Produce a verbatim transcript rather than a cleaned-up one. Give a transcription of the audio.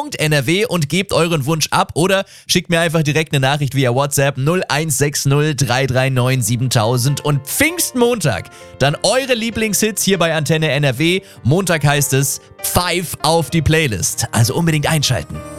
Punkt N R W und gebt euren Wunsch ab oder schickt mir einfach direkt eine Nachricht via WhatsApp null eins sechs null drei drei neun siebentausend und Pfingstmontag dann eure Lieblingshits hier bei Antenne N R W. Montag heißt es Pfeif auf die Playlist, also unbedingt einschalten.